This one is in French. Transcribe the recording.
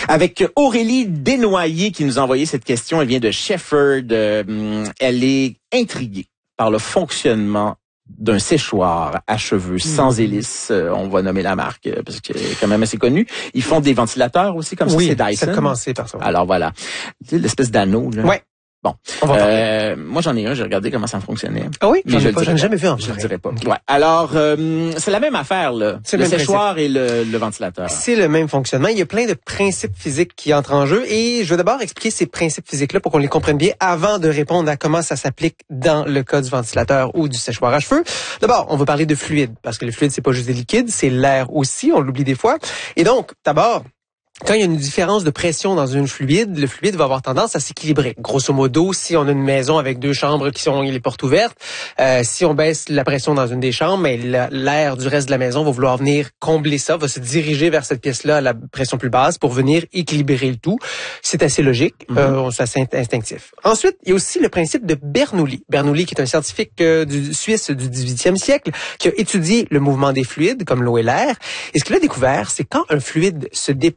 Avec Aurélie Desnoyers qui nous a envoyé cette question. Elle vient de Shefford. Elle est intriguée par le fonctionnement d'un séchoir à cheveux sans hélice. On va nommer la marque parce qu'elle est quand même assez connue. Ils font des ventilateurs aussi comme ça, c'est Dyson. Ça a commencé par ça. Alors voilà, tu sais, l'espèce d'anneau là. Ouais. Bon, moi j'en ai un, j'ai regardé comment ça fonctionnait. Ah oui, mais j'en ai jamais vu en vrai. Je le dirais pas. Ouais. Alors c'est la même affaire là, le séchoir et le ventilateur. C'est le même fonctionnement. Il y a plein de principes physiques qui entrent en jeu et je vais d'abord expliquer ces principes physiques-là pour qu'on les comprenne bien avant de répondre à comment ça s'applique dans le cas du ventilateur ou du séchoir à cheveux. D'abord, on va parler de fluide parce que le fluide c'est pas juste des liquides, c'est l'air aussi, on l'oublie des fois. Et donc, d'abord, quand il y a une différence de pression dans une fluide, le fluide va avoir tendance à s'équilibrer. Grosso modo, si on a une maison avec 2 chambres qui ont les portes ouvertes, si on baisse la pression dans une des chambres, mais l'air du reste de la maison va vouloir venir combler ça, va se diriger vers cette pièce-là à la pression plus basse pour venir équilibrer le tout. C'est assez logique, c'est assez instinctif. Ensuite, il y a aussi le principe de Bernoulli. Bernoulli, qui est un scientifique suisse du 18e siècle, qui a étudié le mouvement des fluides, comme l'eau et l'air. Et ce qu'il a découvert, c'est quand un fluide se